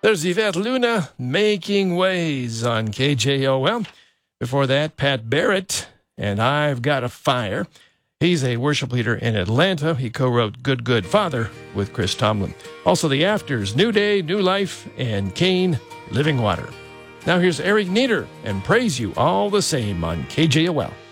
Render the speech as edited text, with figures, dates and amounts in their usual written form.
There's Yvette Luna, Making Ways on KJOL. Before that, Pat Barrett, and I've Got a Fire. He's a worship leader in Atlanta. He co-wrote Good, Good Father with Chris Tomlin. Also the Afters, New Day, New Life, and Kane, Living Water. Now here's Eric Nieder and Praise You All the Same on KJOL.